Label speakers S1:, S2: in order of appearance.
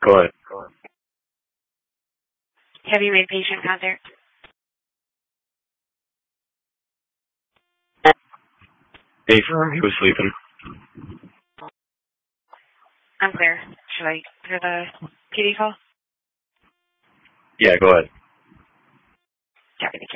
S1: Go ahead.
S2: Have you made patient contact?
S1: Affirm he was sleeping.
S2: I'm clear. Should I hear the PD call?
S1: Yeah, go ahead.
S2: Deputy